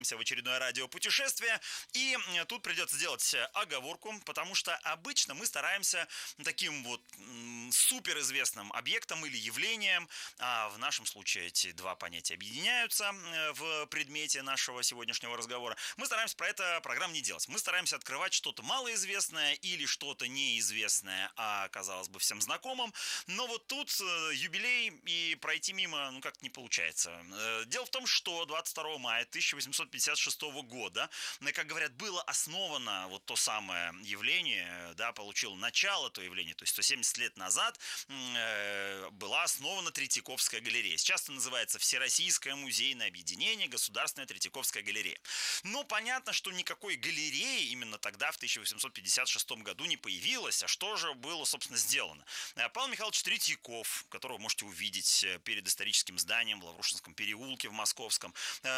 В очередное радиопутешествие. И тут придется сделать оговорку, потому что обычно мы стараемся таким вот суперизвестным объектом или явлением, а в нашем случае эти два понятия объединяются в предмете нашего сегодняшнего разговора, мы стараемся про это программ не делать. Мы стараемся открывать что-то малоизвестное или что-то неизвестное, а казалось бы всем знакомым. Но вот тут юбилей, и пройти мимо как-то не получается. Дело в том, что 22 мая 1856 года, как говорят, было основано вот то самое явление, да, получило начало то явление, то есть 170 лет назад была основана Третьяковская галерея. Сейчас это называется Всероссийское музейное объединение Государственная Третьяковская галерея. Но понятно, что никакой галереи именно тогда, в 1856 году, не появилось. А что же было, собственно, сделано? Павел Михайлович Третьяков, которого можете увидеть перед историческим зданием в Лаврушинском переулке в Московском,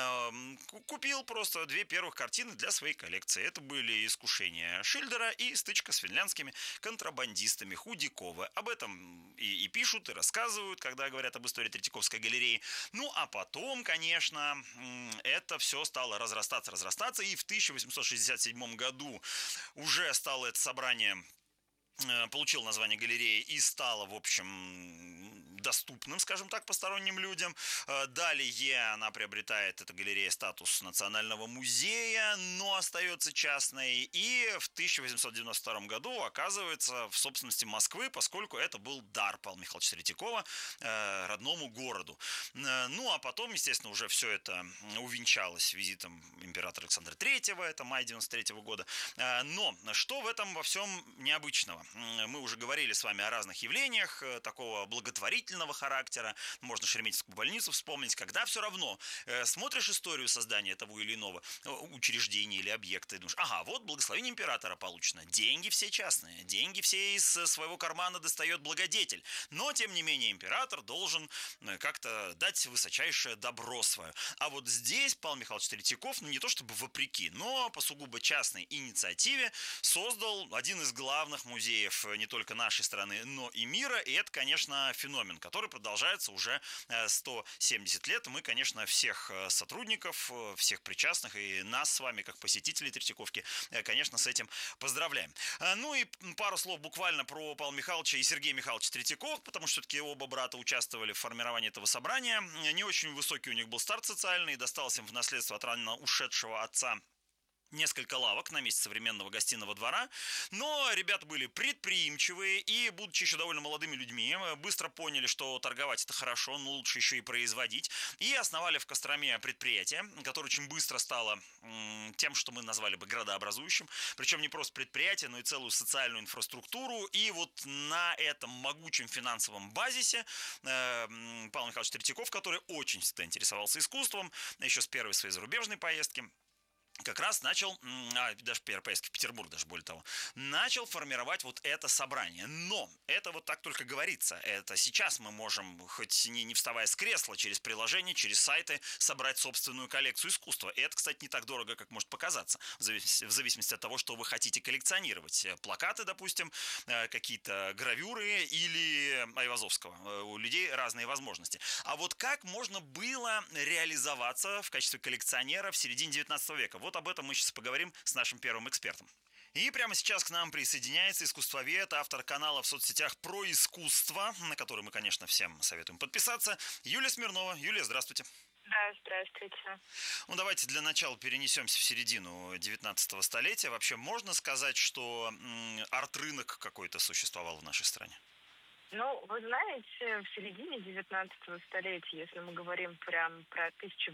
купил просто две первых картины для своей коллекции. Это были «Искушение Шиллера» и «Стычка с финляндскими контрабандистами» Худякова. Об этом и пишут, и рассказывают, когда говорят об истории Третьяковской галереи. Ну, а потом, конечно, это все стало разрастаться, и в 1867 году уже стало это собрание, получил название галереи и стало, в общем, доступным, скажем так, посторонним людям. Далее она приобретает, эта галерея, статус национального музея, но остается частной. И в 1892 году оказывается в собственности Москвы, поскольку это был дар Павла Михайловича Третьякова родному городу. Ну, а потом, естественно, уже все это увенчалось визитом императора Александра III, это май 93 года. Но что в этом во всем необычного? Мы уже говорили с вами о разных явлениях такого благотворительного характера. Можно Шереметьевскую больницу вспомнить, когда все равно смотришь историю создания того или иного учреждения или объекта и думаешь, ага, вот благословение императора получено, деньги все частные, деньги все из своего кармана достает благодетель. Но, тем не менее, император должен как-то дать высочайшее добро свое. А вот здесь Павел Михайлович Третьяков, не то чтобы вопреки, но по сугубо частной инициативе создал один из главных музеев не только нашей страны, но и мира. И это, конечно, феномен, который продолжается уже 170 лет. Мы, конечно, всех сотрудников, всех причастных и нас с вами, как посетителей Третьяковки, конечно, с этим поздравляем. Ну и пару слов буквально про Павла Михайловича и Сергея Михайловича Третьякова, потому что все-таки оба брата участвовали в формировании этого собрания. Не очень высокий у них был старт социальный, достался им в наследство от рано ушедшего отца несколько лавок на месте современного гостиного двора, но ребята были предприимчивые и, будучи еще довольно молодыми людьми, быстро поняли, что торговать это хорошо, но лучше еще и производить, и основали в Костроме предприятие, которое очень быстро стало тем, что мы назвали бы градообразующим, причем не просто предприятие, но и целую социальную инфраструктуру, и вот на этом могучем финансовом базисе Павел Михайлович Третьяков, который очень всегда интересовался искусством, еще с первой своей зарубежной поездки, как раз начал, даже первая поездка в Петербург, даже более того, начал формировать вот это собрание. Но это вот так только говорится. Это сейчас мы можем, хоть не вставая с кресла, через приложение, через сайты, собрать собственную коллекцию искусства. И это, кстати, не так дорого, как может показаться, в зависимости от того, что вы хотите коллекционировать. Плакаты, допустим, какие-то гравюры или Айвазовского. У людей разные возможности. А вот как можно было реализоваться в качестве коллекционера в середине 19 века? Вот об этом мы сейчас поговорим с нашим первым экспертом. И прямо сейчас к нам присоединяется искусствовед, автор канала в соцсетях про искусство, на который мы, конечно, всем советуем подписаться, Юлия Смирнова. Юлия, здравствуйте. Да, здравствуйте. Ну, давайте для начала перенесемся в середину 19 столетия. Вообще можно сказать, что арт-рынок какой-то существовал в нашей стране? Ну, вы знаете, в середине 19 столетия, если мы говорим прям про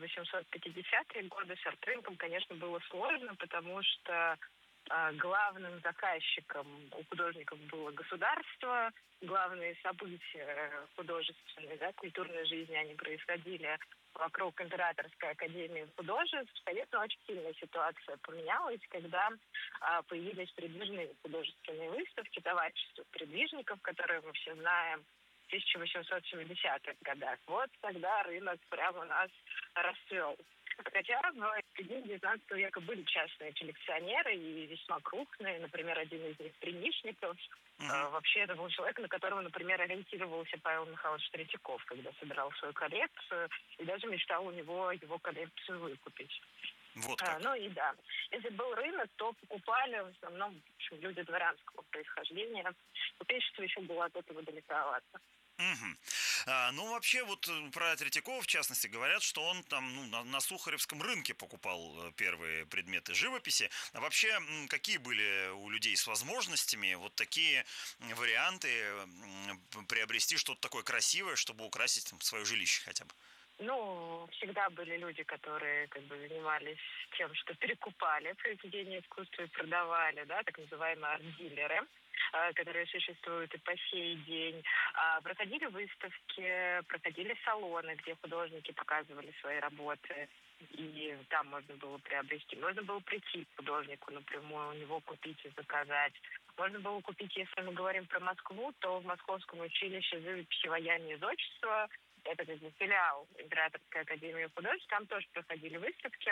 1850-е годы, с арт-рынком, конечно, было сложно, потому что главным заказчиком у художников было государство, главные события художественной, да, культурной жизни, они происходили вокруг Императорской академии художеств. Конечно, очень сильная ситуация поменялась, когда появились передвижные художественные выставки, товарищество передвижников, которые мы все знаем, в 1870-х годах. Вот тогда рынок прямо у нас расцвел. Хотя в середине 19 века были частные коллекционеры и весьма крупные. Например, один из них Принишников. Вообще, это был человек, на которого, например, ориентировался Павел Михайлович Третьяков, когда собирал свою коллекцию, и даже мечтал у него его коллекцию выкупить. Вот как. Ну и да, если был рынок, то покупали в основном в общем, люди дворянского происхождения. Купечество еще было от этого далековато. Мгм. Ну, вообще, вот про Третьякова, в частности, говорят, что он там ну, на Сухаревском рынке покупал первые предметы живописи. А вообще, какие были у людей с возможностями вот такие варианты приобрести что-то такое красивое, чтобы украсить там, свое жилище хотя бы? Ну, всегда были люди, которые как бы занимались тем, что перекупали произведения искусства и продавали, да, так называемые арт-дилеры, которые существуют и по сей день. Проходили выставки, проходили салоны, где художники показывали свои работы. И там можно было приобрести. Можно было прийти к художнику напрямую, у него купить и заказать. Можно было купить, если мы говорим про Москву, то в Московском училище живописи, вояния и зодчества, это как бы филиал Императорской академии художеств, там тоже проходили выставки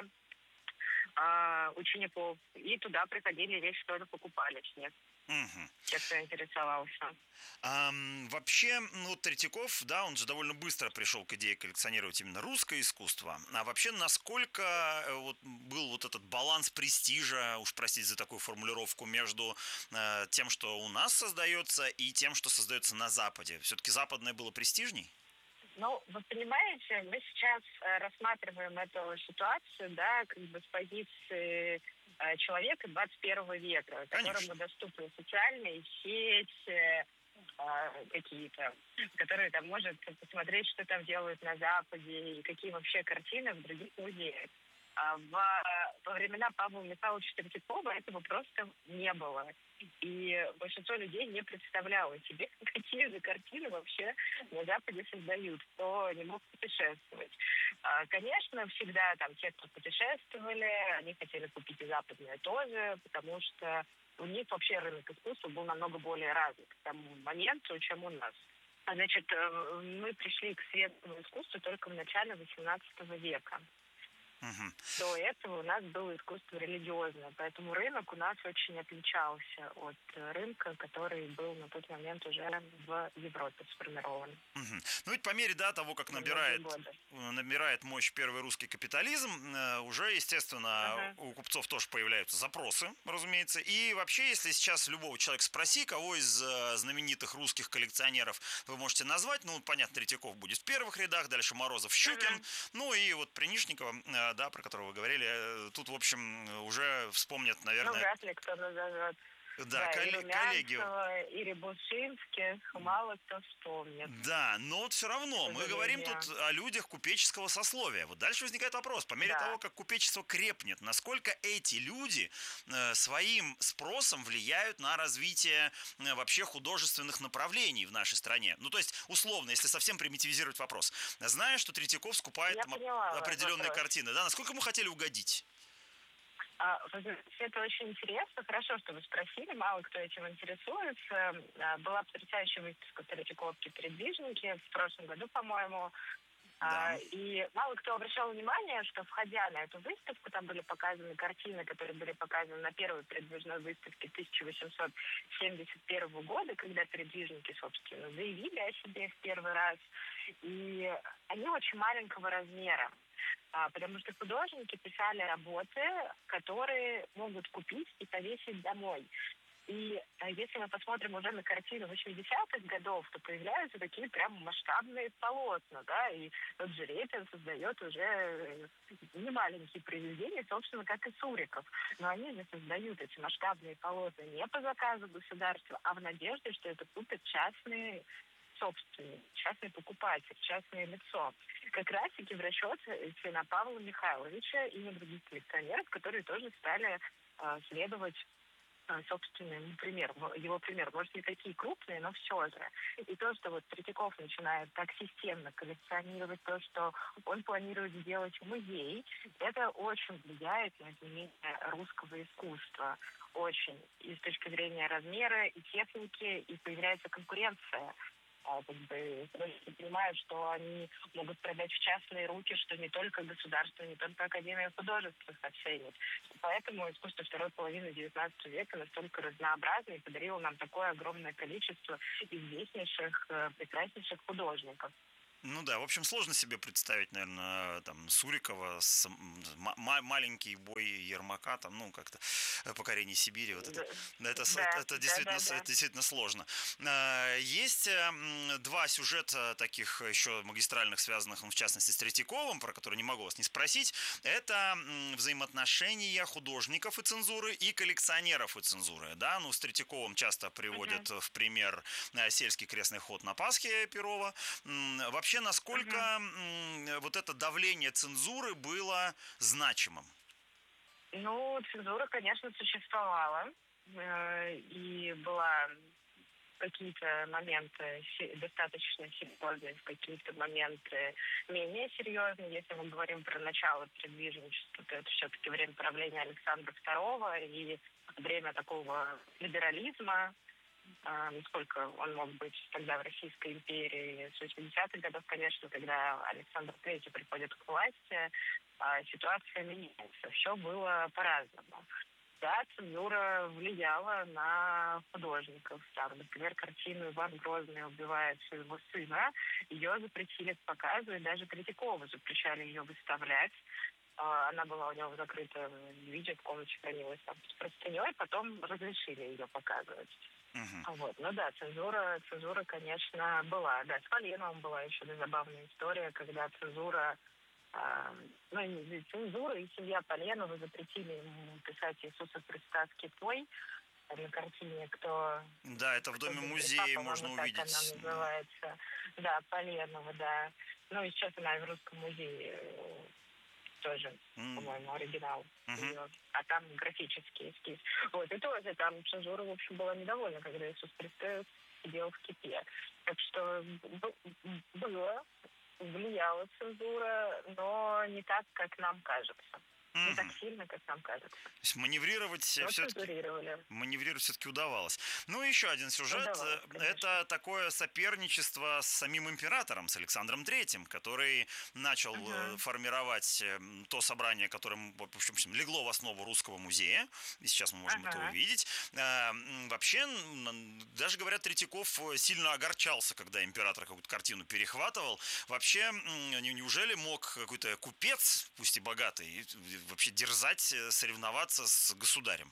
учеников, и туда приходили вещи, тоже покупали все, Мгм. те, кто интересовался. Вообще, ну, вот Третьяков, да, он же довольно быстро пришел к идее коллекционировать именно русское искусство. А вообще, насколько вот был вот этот баланс престижа, уж простите за такую формулировку, между тем, что у нас создается, и тем, что создается на Западе? Все-таки западное было престижней? Ну, вы понимаете, мы сейчас рассматриваем эту ситуацию, да, как бы с позиции человека 21 века, Конечно. которому доступны социальные сети, какие-то, который там может посмотреть, что там делают на Западе и какие вообще картины в других музеях. Во времена Павла Михайловича Третьякова этого просто не было. И большинство людей не представляло себе, какие же картины вообще на Западе создают, кто не мог путешествовать. Конечно, всегда там те, кто путешествовали, они хотели купить и западное тоже, потому что у них вообще рынок искусства был намного более развит к тому моменту, чем у нас. Значит, мы пришли к светскому искусству только в начале XVIII века. Мгм. До этого у нас было искусство религиозное, поэтому рынок у нас очень отличался от рынка, который был на тот момент уже в Европе сформирован Мгм. Ну ведь по мере да, того, как за многие годы. набирает мощь первый русский капитализм, уже, естественно, Мгм. у купцов тоже появляются запросы, разумеется. И вообще, если сейчас любого человека спроси, кого из знаменитых русских коллекционеров вы можете назвать, ну, понятно, Третьяков будет в первых рядах, дальше Морозов, Щукин, Мгм. ну и вот Принишникова, да, про которого вы говорили, тут, в общем, уже вспомнят, Ну, наверное, вряд ли кто назовет. да, Да, и коллеги. Румянцева, и Рябушинских мало кто вспомнит, Да, но вот все к равно мы говорим тут сожалению. о людях купеческого сословия. Вот дальше возникает вопрос, по мере того, Да. как купечество крепнет, насколько эти люди своим спросом влияют на развитие вообще художественных направлений в нашей стране. Ну, то есть, условно, если совсем примитивизировать вопрос, зная, что Третьяков скупает Я там поняла определенные вопрос. картины, да, насколько мы хотели угодить? Вы знаете, это очень интересно. Хорошо, что вы спросили. Мало кто этим интересуется. Была потрясающая выставка Третьяковки «Передвижники» в прошлом году, по-моему. Да. И мало кто обращал внимание, что, входя на эту выставку, там были показаны картины, которые были показаны на первой передвижной выставке 1871 года, когда передвижники, собственно, заявили о себе в первый раз. И они очень маленького размера. Потому что художники писали работы, которые могут купить и повесить домой. И если мы посмотрим уже на картины 80-х годов, то появляются такие прям масштабные полотна, да, и тот же Репин создает уже немаленькие произведения, собственно, как и Суриков. Но они же создают эти масштабные полотна не по заказу государства, а в надежде, что это купят частные собственник, частный покупатель, частное лицо. Как раз-таки в расчет идти на Павла Михайловича и на других коллекционеров, которые тоже стали следовать собственному примеру, его примеру. Может, не такие крупные, но все же. И то, что вот Третьяков начинает так системно коллекционировать, то, что он планирует сделать музей, это очень влияет на изменение русского искусства. Очень. И с точки зрения размера, и техники, и появляется конкуренция. Как бы художники понимают, что они могут продать в частные руки, что не только государство, не только Академия художеств их оценит. Поэтому искусство второй половины XIX века настолько разнообразно и подарило нам такое огромное количество известнейших, прекраснейших художников. Ну да, в общем, сложно себе представить, наверное, там Сурикова, маленький бой Ермака, там, ну, как-то покорение Сибири, вот это. Да, Да, да, да, да, это да. действительно сложно. Есть два сюжета таких еще магистральных, связанных, ну, в частности, с Третьяковым, про которые не могу вас не спросить. Это взаимоотношения художников и цензуры и коллекционеров и цензуры. Да? Ну, с Третьяковым часто приводят Мгм, в пример сельский крестный ход на Пасхе Перова. Вообще, насколько мгм. вот это давление цензуры было значимым? Ну, цензура, конечно, существовала. И была в какие-то моменты достаточно серьезные, в какие-то моменты менее серьезные. Если мы говорим про начало передвижничества, то это все-таки время правления Александра II и время такого либерализма, насколько он мог быть тогда в Российской империи. С 80-х годов, конечно, когда Александр III приходит к власти, ситуация меняется. Все было по-разному. Да, цензура влияла на художников. Там, например, картину «Иван Грозный убивает своего сына». Ее запретили к показу, и даже Третьякову запрещали ее выставлять. Она была у него в закрытом виде, в комнате хранилась там с простыней, потом разрешили ее показывать. Мгм. Вот. Ну да, цензура, конечно, была. Да, с Поленовым была еще забавная история, когда цензура, ну, цензура и семья Поленова запретили ему писать Иисуса Христа скипой на картине Да, это в кто доме был музея папа, по-моему, можно так она увидеть. Да. называется. Да, Поленова, да. Ну и сейчас она и в Русском музее тоже, М, по-моему, оригинал мгм. ее, а там графический эскиз. Вот, и тоже там цензура, в общем, была недовольна, когда Иисус Христос сидел в кипе. Так что было, влияла цензура, но не так, как нам кажется. Не так Мгм. сильно, как нам кажется. То есть маневрировать Но все-таки цензурировали. удавалось. Ну и еще один сюжет. Удавалось, конечно. Это такое соперничество с самим императором, с Александром Третьим, который начал Угу. формировать то собрание, которое, в общем, легло в основу Русского музея. И сейчас мы можем это Ага. увидеть. Вообще, даже говорят, Третьяков сильно огорчался, когда император какую-то картину перехватывал. Вообще, неужели мог какой-то купец, пусть и богатый, вообще дерзать, соревноваться с государем?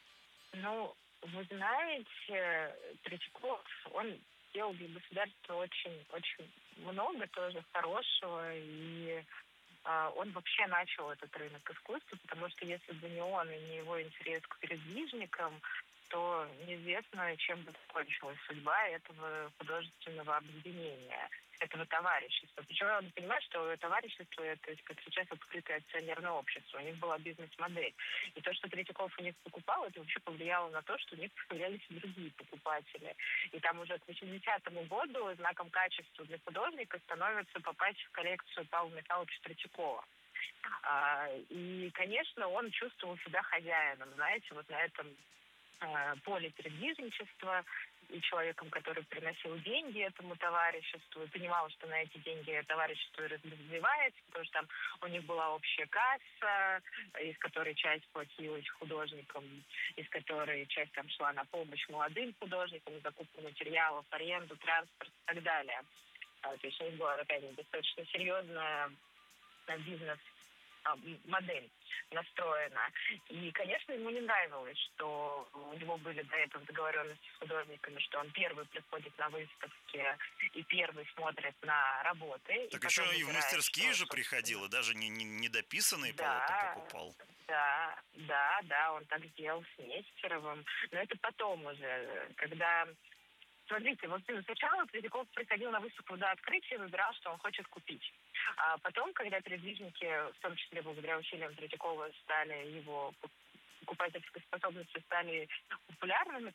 Ну, вы знаете, Третьяков, он делал для государства очень много тоже хорошего, и он вообще начал этот рынок искусства, потому что если бы не он и не его интерес к передвижникам, то неизвестно, чем бы закончилась судьба этого художественного объединения, этого товарищества. Причем надо понимать, что товарищество, это как сейчас открытое акционерное общество, у них была бизнес-модель. И то, что Третьяков у них покупал, это вообще повлияло на то, что у них появлялись и другие покупатели. И там уже к 80-му году знаком качества для художника становится попасть в коллекцию Павла Михайловича Третьякова. И, конечно, он чувствовал себя хозяином, знаете, вот на этом поле передвижничества и человеком, который приносил деньги этому товариществу, и понимал, что на эти деньги товарищество развивается, потому что там у них была общая касса, из которой часть платилась художникам, из которой часть там шла на помощь молодым художникам, закупку материалов, аренду, транспорт и так далее. То есть у них была такая достаточно серьезная бизнес модель настроена. И, конечно, ему не нравилось, что у него были до этого договоренности с художниками, что он первый приходит на выставки и первый смотрит на работы. И Так еще потом и в выбирает, мастерские что, же собственно... приходил, и даже недописанные полотна Да, покупал. да, он так сделал с Нестеровым. Но это потом уже, когда... Смотрите, вот сначала Третьяков приходил на выставку до открытия и выбирал, что он хочет купить. А потом, когда передвижники, в том числе благодаря усилиям Третьякова, стали его покупательской способности стали популярными,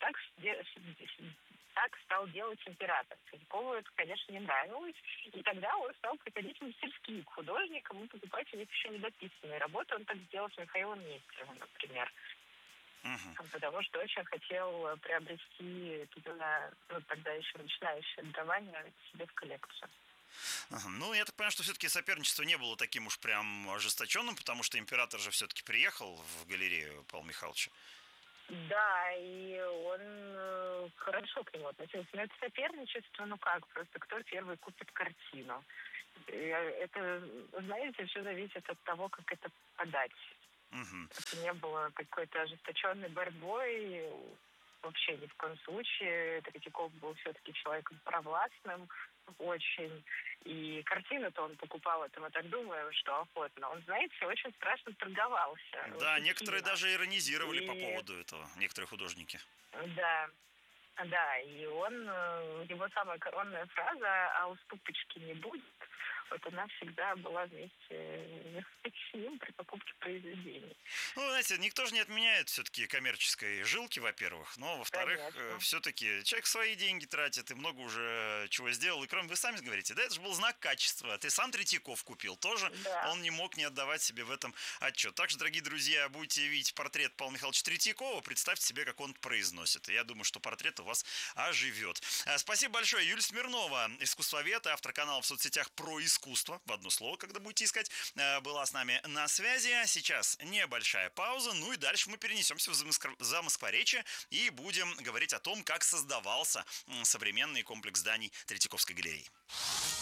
так стал делать император. Третьякову это, конечно, не нравилось. И тогда он стал приходить в мастерские к художникам и покупать у них еще недописанные работы. Он так сделал с Михаилом Нестеровым, например. Мгм. Потому что очень хотел приобрести туда, ну, тогда еще начинающее дарование себе в коллекцию. Ага. Ну, я так понимаю, что все-таки соперничество не было таким уж прям ожесточенным, потому что император же все-таки приехал в галерею Павла Михайловича. Да, и он хорошо к нему относился. Но это соперничество, ну как, просто кто первый купит картину. Это, знаете, все зависит от того, как это подать. Мгм. Это не было какой-то ожесточенной борьбой, вообще ни в коем случае. Третьяков был все-таки человеком провластным очень. И картину-то он покупал, это мы так думаем, что охотно. Он, знаете, очень страшно торговался, Да, очень некоторые сильно. даже иронизировали по И поводу этого, некоторые художники. да, да, и его самая коронная фраза «а уступочки не будет», вот она всегда была вместе с ним при покупке произведений. Ну, знаете, никто же не отменяет все-таки коммерческой жилки, во-первых, но, во-вторых, Конечно. все-таки человек свои деньги тратит и много уже чего сделал. И кроме, вы сами говорите, да, это же был знак качества. Ты сам Третьяков купил, тоже Да. он не мог не отдавать себе в этом отчет. Также, дорогие друзья, будете видеть портрет Павла Михайловича Третьякова, представьте себе, как он произносит. И я думаю, что портрет у вас оживет. Спасибо большое. Юлия Смирнова, искусствовед, автор канала в соцсетях про искусство, в одно слово, когда будете искать, была с нами на связи. Сейчас небольшая пауза, ну и дальше мы перенесемся в Замоскворечье и будем говорить о том, как создавался современный комплекс зданий Третьяковской галереи.